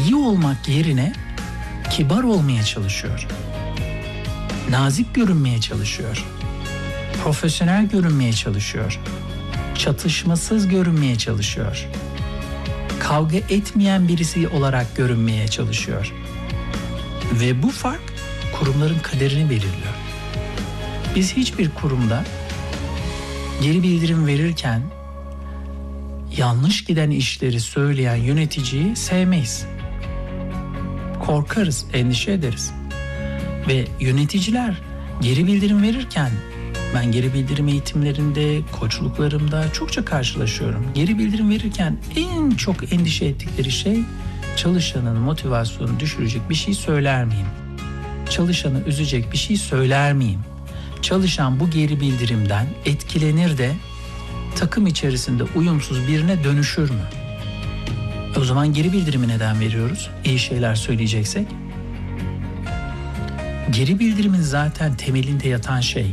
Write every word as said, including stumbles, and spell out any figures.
iyi olmak yerine kibar olmaya çalışıyor. Nazik görünmeye çalışıyor. Profesyonel görünmeye çalışıyor. Çatışmasız görünmeye çalışıyor. Kavga etmeyen birisi olarak görünmeye çalışıyor. Ve bu fark kurumların kaderini belirliyor. Biz hiçbir kurumda geri bildirim verirken yanlış giden işleri söyleyen yöneticiyi sevmeyiz. Korkarız, endişe ederiz. Ve yöneticiler geri bildirim verirken, ben geri bildirim eğitimlerinde, koçluklarımda çokça karşılaşıyorum. Geri bildirim verirken en çok endişe ettikleri şey, çalışanın motivasyonunu düşürecek bir şey söyler miyim? Çalışanı üzecek bir şey söyler miyim? Çalışan bu geri bildirimden etkilenir de takım içerisinde uyumsuz birine dönüşür mü? O zaman geri bildirimi neden veriyoruz? İyi şeyler söyleyeceksek. Geri bildirimin zaten temelinde yatan şey